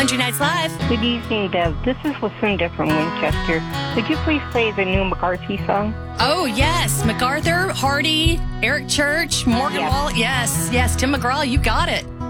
Country Nights Live. Good evening, Bev. This is Lucinda from Winchester. Could you please play the new McCarthy song? Oh, yes. MacArthur, Hardy, Eric Church, Morgan Wallen. Yes, Tim McGraw, you got it.